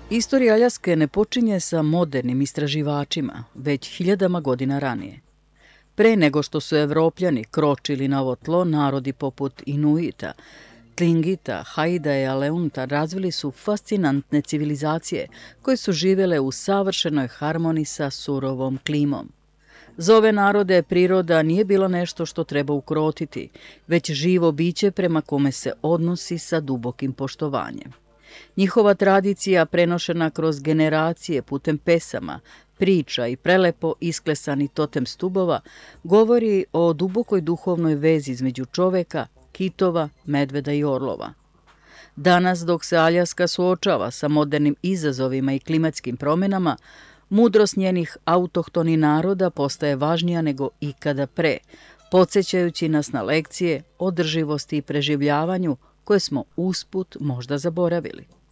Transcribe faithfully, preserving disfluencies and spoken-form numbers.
Istorija Aljaske ne počinje sa modernim istraživačima, već hiljadama godina ranije. Pre nego što su Evropljani kročili na ovo tlo, narodi poput Inuita, Tlingita, Haida i Aleunta razvili su fascinantne civilizacije koje su živele u savršenoj harmoniji sa surovom klimom. Za ove narode priroda nije bilo nešto što treba ukrotiti, već živo biće prema kome se odnosi sa dubokim poštovanjem. Njihova tradicija, prenošena kroz generacije putem pesama, priča i prelepo isklesani totem stubova, govori o dubokoj duhovnoj vezi između čoveka, kitova, medveda i orlova. Danas, dok se Aljaska suočava sa modernim izazovima i klimatskim promenama, mudrost njenih autohtonih naroda postaje važnija nego ikada pre, podsjećajući nas na lekcije, održivosti i preživljavanju koje smo usput možda zaboravili.